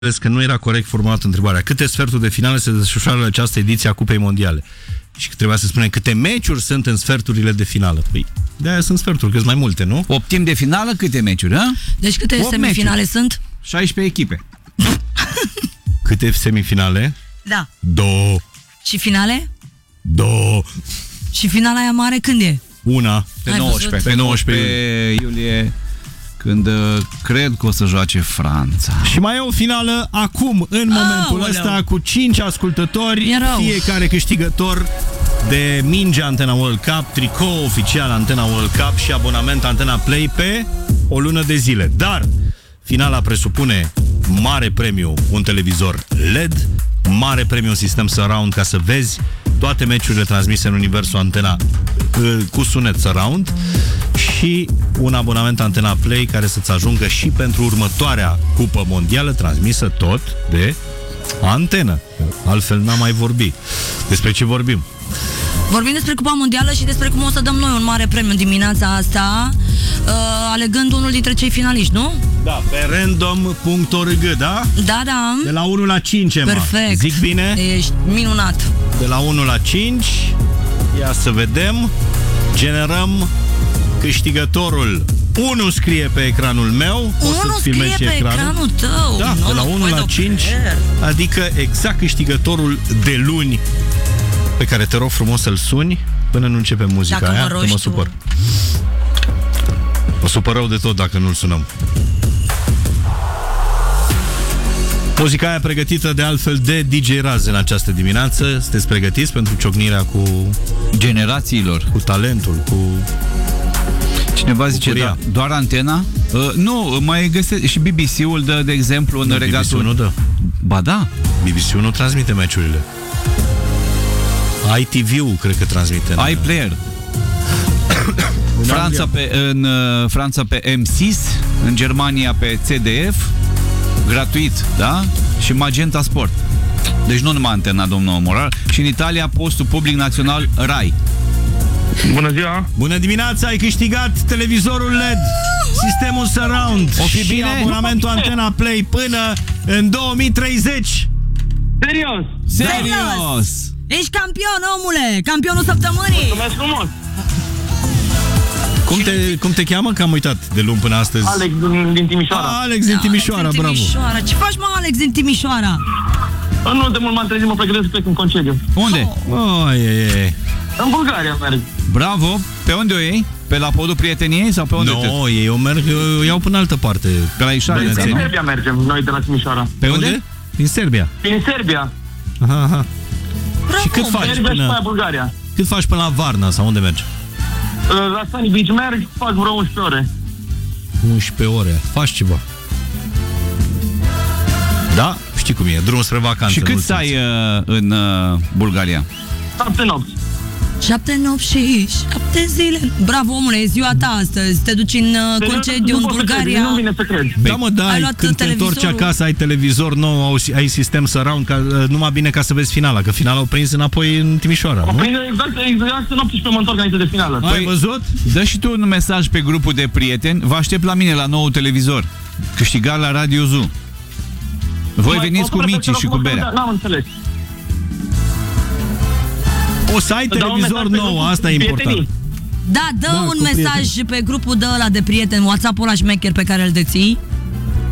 că nu era corect formulată întrebarea. Câte sferturi de finale se desfășoară în această ediție a Cupei Mondiale? Și trebuia să spunem câte meciuri sunt în sferturile de finală. Păi, de-aia sunt sferturi, că sunt mai multe, nu? 8 timp de finală, câte meciuri, a? Deci câte semifinale sunt? 16 echipe. Câte semifinale? Da. 2. Și finale? 2. Și finala aia mare când e? Una. Pe Ai 19. văzut? Pe 19 iulie, când cred că o să joace Franța. Și mai e o finală acum, în momentul ăsta, cu 5 ascultători, fiecare câștigător de minge Antena World Cup, tricou oficial Antena World Cup și abonament Antena Play pe o lună de zile. Dar finala presupune mare premiu, un televizor LED, mare premiu, un sistem surround ca să vezi toate meciurile transmise în universul Antena cu sunet surround și un abonament Antena Play care să-ți ajungă și pentru următoarea Cupă Mondială transmisă tot de Antenă. Altfel n-am mai vorbit. Despre ce vorbim? Vorbim despre Cupa Mondială și despre cum o să dăm noi un mare premiu dimineața asta, alegând unul dintre cei finaliști, nu? Da, pe random.org, da? Da, da. De la 1 la 5, Emma. Perfect. Zic bine? Ești minunat. De la 1 la 5, ia să vedem, generăm câștigătorul. 1 scrie pe ecranul meu, o să-ți filmezi și ecranul tău. Da, de la 1 la 5, adică exact câștigătorul de luni, pe care te rog frumos să-l suni până nu începe muzica dacă aia, că mă supăr. Mă supăr rău de tot dacă nu-l sunăm. Muzica aia pregătită de altfel de DJ Raz în această dimineață. Sunteți pregătiți pentru ciocnirea cu generațiilor, cu talentul, cu... Cineva zice, doar Antena? Nu, mai găsește și BBC-ul dă, de exemplu, în regatul... BBC-ul nu dă. Ba da. BBC-ul nu transmite meciurile. ITV-ul cred că transmite. iPlayer. În Franța pe M6, în Germania pe CDF, gratuit, da? Și Magenta Sport. Deci nu numai Antena, domnul Morar. Și în Italia, postul public național RAI. Bună ziua! Bună dimineața, ai câștigat televizorul LED, sistemul surround și abonamentul Antena Play până în 2030. Serios! Serios! Ești campion, omule! Campionul săptămânii! Mulțumesc frumos! Cum te cheamă? Că am uitat de luni până astăzi. Alex din Timișoara. Alex din Timișoara, bravo! Ce faci, mă, Alex din Timișoara? Nu de mult m-am trezit, mă pregătesc să plec în concediu. Unde? În Bulgaria merg. Bravo! Pe unde o iei? Pe la podul prieteniei sau pe unde? Nu, eu merg, eu iau până altă parte. Pe la Ișareța, În Serbia mergem, noi de la Timișoara. Pe unde? Din Serbia. Din Serbia. Aha. Bravo, și cât faci Serbia și pe Bulgaria. Cât faci până la Varna sau unde mergi? La Sunny Beach merg, fac vreo 11 ore. 11 ore, faci ceva. Da? Știi cum e, drumul spre vacanță. Și cât stai în Bulgaria? 7 nopți. 7 nopți și 7 zile. Bravo, omule, e ziua ta astăzi. Te duci în concediu în Bulgaria. Nu vine să cred. Da, mă, da, când te întorci acasă, ai televizor nou, ai sistem surround, numai bine ca să vezi finala, că finala o prins înapoi în Timișoara, nu? Exact în 18 mă întorc înainte de finală. Ai văzut? Dă și tu un mesaj pe grupul de prieteni. Vă aștept la mine la nou televizor, câștigat la Radio Zoo. Voi veniți cu micii și cu berea. N-am înțeles. O să ai televizor nou, asta e important. Da, dă un mesaj pe grupul de ăla de prieteni, WhatsApp-ul ăla șmecher pe care îl deții.